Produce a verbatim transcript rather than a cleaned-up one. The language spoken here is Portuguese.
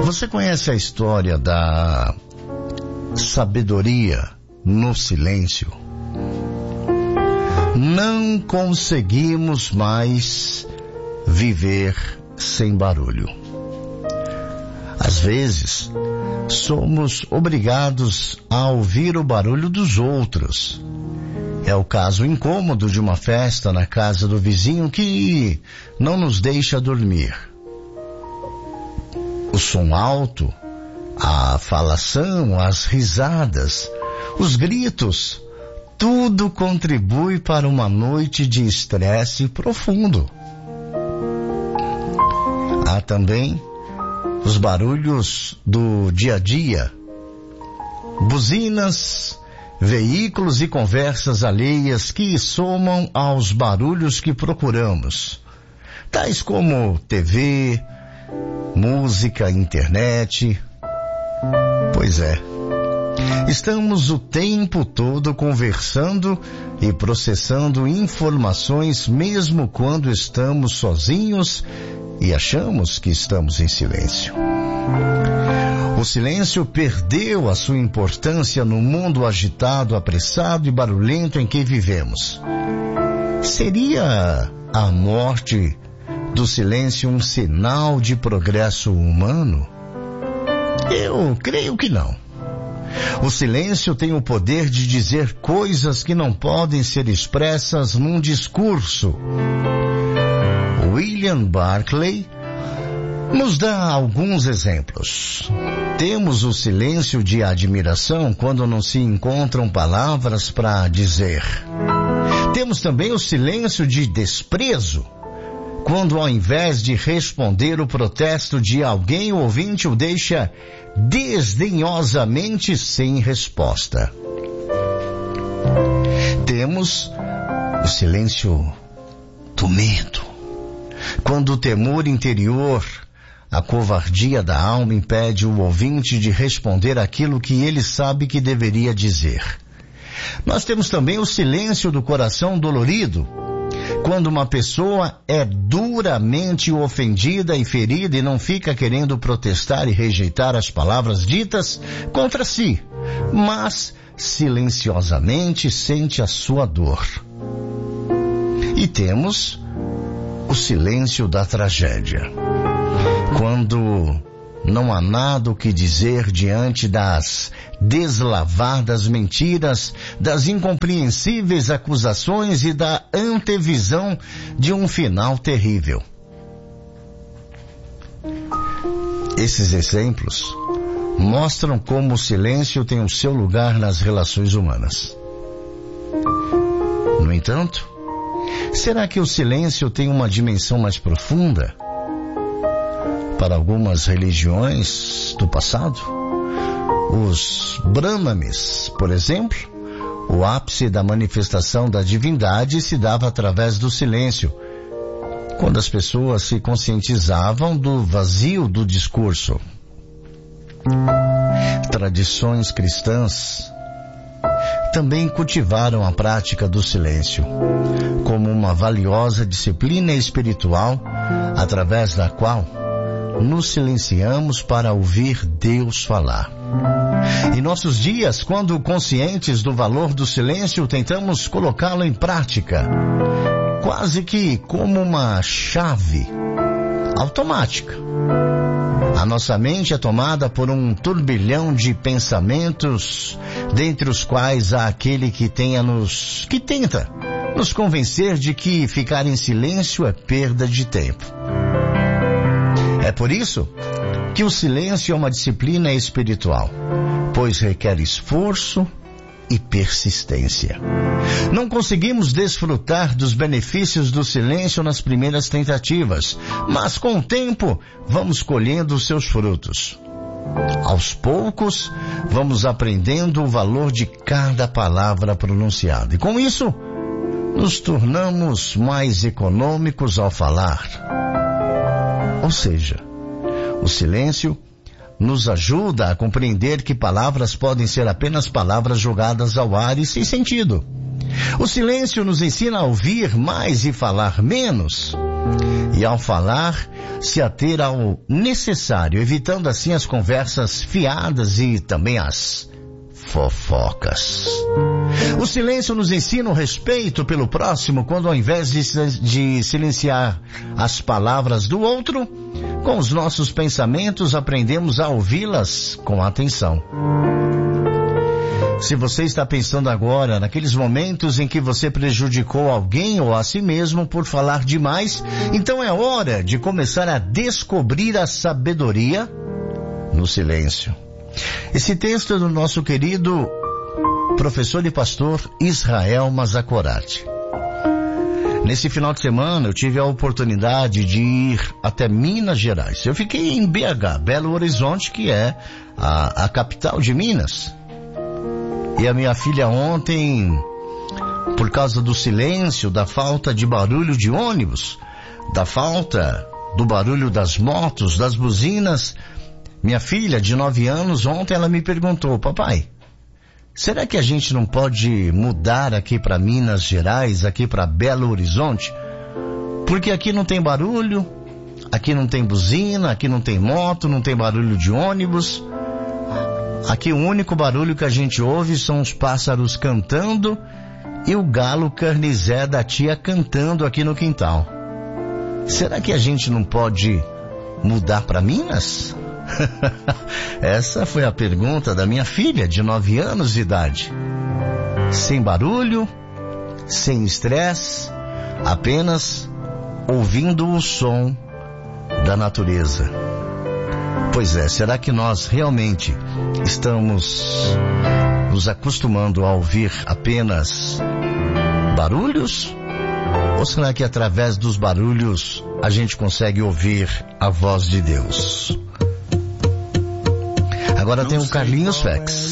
Você conhece a história da sabedoria no silêncio? Não conseguimos mais viver sem barulho. Às vezes, somos obrigados a ouvir o barulho dos outros. É o caso incômodo de uma festa na casa do vizinho que não nos deixa dormir. O som alto, a falação, as risadas, os gritos, tudo contribui para uma noite de estresse profundo. Há também os barulhos do dia a dia, buzinas, veículos e conversas alheias que somam aos barulhos que procuramos, tais como T V, música, internet. Pois é, estamos o tempo todo conversando e processando informações mesmo quando estamos sozinhos e achamos que estamos em silêncio. O silêncio perdeu a sua importância no mundo agitado, apressado e barulhento em que vivemos. Seria a morte do silêncio um sinal de progresso humano? Eu creio que não. O silêncio tem o poder de dizer coisas que não podem ser expressas num discurso. William Barclay nos dá alguns exemplos. Temos o silêncio de admiração quando não se encontram palavras para dizer. Temos também o silêncio de desprezo, quando ao invés de responder o protesto de alguém, o ouvinte o deixa desdenhosamente sem resposta. Temos o silêncio do medo, quando o temor interior, a covardia da alma impede o ouvinte de responder aquilo que ele sabe que deveria dizer. Nós temos também o silêncio do coração dolorido, quando uma pessoa é duramente ofendida e ferida e não fica querendo protestar e rejeitar as palavras ditas contra si, mas silenciosamente sente a sua dor. E temos o silêncio da tragédia, quando não há nada o que dizer diante das deslavadas mentiras, das incompreensíveis acusações e da antevisão de um final terrível. Esses exemplos mostram como o silêncio tem o seu lugar nas relações humanas. No entanto, será que o silêncio tem uma dimensão mais profunda? Para algumas religiões do passado, os Brahmanes, por exemplo, o ápice da manifestação da divindade se dava através do silêncio, quando as pessoas se conscientizavam do vazio do discurso. Tradições cristãs também cultivaram a prática do silêncio como uma valiosa disciplina espiritual através da qual nos silenciamos para ouvir Deus falar. Em nossos dias, quando conscientes do valor do silêncio, tentamos colocá-lo em prática, quase que como uma chave automática. A nossa mente é tomada por um turbilhão de pensamentos, dentre os quais há aquele que, tenha nos, que tenta nos convencer de que ficar em silêncio é perda de tempo. É por isso que o silêncio é uma disciplina espiritual, pois requer esforço e persistência. Não conseguimos desfrutar dos benefícios do silêncio nas primeiras tentativas, mas com o tempo vamos colhendo os seus frutos. Aos poucos, vamos aprendendo o valor de cada palavra pronunciada. E com isso, nos tornamos mais econômicos ao falar. Ou seja, o silêncio nos ajuda a compreender que palavras podem ser apenas palavras jogadas ao ar e sem sentido. O silêncio nos ensina a ouvir mais e falar menos. E ao falar, se ater ao necessário, evitando assim as conversas fiadas e também as fofocas. O silêncio nos ensina o respeito pelo próximo quando, ao invés de, de silenciar as palavras do outro, com os nossos pensamentos aprendemos a ouvi-las com atenção. Se você está pensando agora naqueles momentos em que você prejudicou alguém ou a si mesmo por falar demais, então é hora de começar a descobrir a sabedoria no silêncio. Esse texto é do nosso querido professor e pastor Israel Mazakorati. Nesse final de semana eu tive a oportunidade de ir até Minas Gerais. Eu fiquei em B H, Belo Horizonte, que é a, a capital de Minas. E a minha filha ontem, por causa do silêncio, da falta de barulho de ônibus, da falta do barulho das motos, das buzinas, minha filha de nove anos, ontem ela me perguntou: papai, será que a gente não pode mudar aqui para Minas Gerais, aqui para Belo Horizonte? Porque aqui não tem barulho, aqui não tem buzina, aqui não tem moto, não tem barulho de ônibus. Aqui o único barulho que a gente ouve são os pássaros cantando e o galo carnizé da tia cantando aqui no quintal. Será que a gente não pode mudar para Minas? Essa foi a pergunta da minha filha de nove anos de idade. Sem barulho, sem estresse, apenas ouvindo o som da natureza. Pois é, será que nós realmente estamos nos acostumando a ouvir apenas barulhos? Ou será que através dos barulhos a gente consegue ouvir a voz de Deus? Agora tem o Carlinhos Fex.